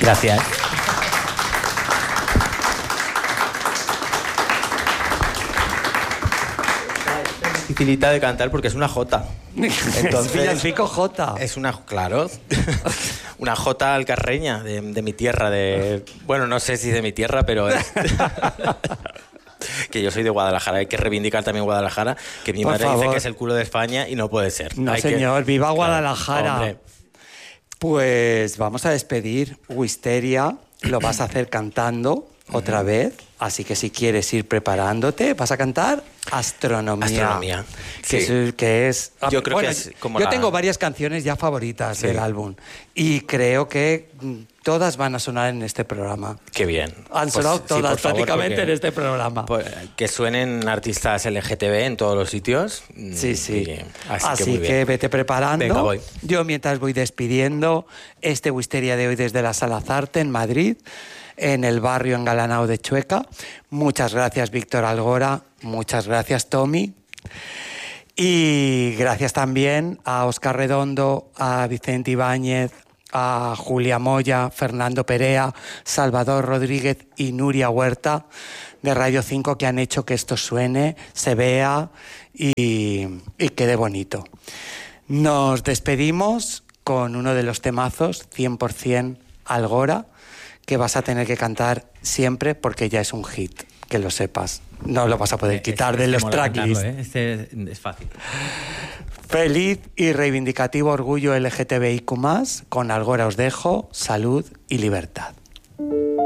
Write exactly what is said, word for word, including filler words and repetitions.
Gracias. Dificilita de cantar porque es una jota. Entonces, villancico jota. Es una, claro, una jota alcarreña de, de mi tierra. De, bueno, no sé si de mi tierra, pero es... que yo soy de Guadalajara, hay que reivindicar también Guadalajara, que mi Por madre favor. dice que es el culo de España y no puede ser. No, Hay señor, que... viva Claro, Guadalajara. hombre. Pues vamos a despedir Wisteria, lo vas a hacer cantando otra vez, así que si quieres ir preparándote, vas a cantar Astronomía. Astronomía, Que, sí. es, que es... Yo creo bueno, que es como Yo la- tengo varias canciones ya favoritas Sí. del álbum y creo que mm, todas van a sonar en este programa. Qué bien. Han Pues sonado sí, todas por favor, prácticamente porque- en este programa. Pues, que suenen artistas L G T B en todos los sitios. Sí, sí. Y- así, así que, muy que, bien. vete preparando. Venga, voy. Yo mientras voy despidiendo este Wisteria de hoy desde la Sala Zarte en Madrid, en el barrio engalanado de Chueca. Muchas gracias, Víctor Algora. Muchas gracias, Tommy. Y gracias también a Óscar Redondo, a Vicente Ibáñez, a Julia Moya, Fernando Perea, Salvador Rodríguez y Nuria Huerta de Radio cinco, que han hecho que esto suene, se vea y, y quede bonito. Nos despedimos con uno de los temazos, cien por ciento Algora, que vas a tener que cantar siempre porque ya es un hit, que lo sepas. No lo vas a poder quitar de los tracklists. ¿eh? Este es fácil. Feliz y reivindicativo orgullo L G T B I Q más, con Algora os dejo, salud y libertad.